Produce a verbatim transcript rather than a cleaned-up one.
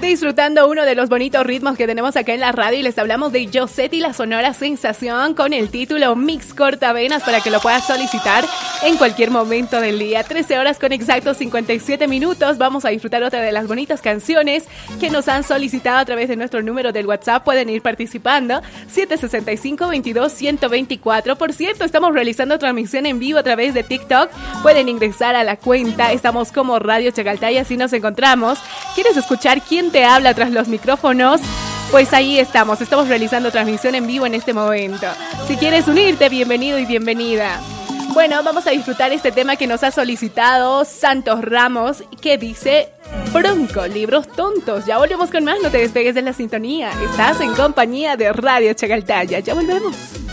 disfrutando uno de los bonitos ritmos que tenemos acá en la radio y les hablamos de Josette y la Sonora Sensación con el título Mix Cortavenas para que lo puedas solicitar en cualquier momento del día. trece horas con exactos cincuenta y siete minutos. Vamos a disfrutar otra de las bonitas canciones que nos han solicitado a través de nuestro número del WhatsApp. Pueden ir participando siete seis cinco, veintidós, ciento veinticuatro. Por cierto, estamos realizando transmisión en vivo a través de TikTok. Pueden ingresar a la cuenta. Estamos como Radio Chacaltaya, así nos encontramos. ¿Quieres escuchar quién te habla tras los micrófonos? Pues ahí estamos, estamos realizando transmisión en vivo en este momento. Si quieres unirte, bienvenido y bienvenida. Bueno, vamos a disfrutar este tema que nos ha solicitado Santos Ramos, que dice Bronco, libros tontos. Ya volvemos con más, no te despegues de la sintonía. Estás en compañía de Radio Chacaltaya. Ya volvemos.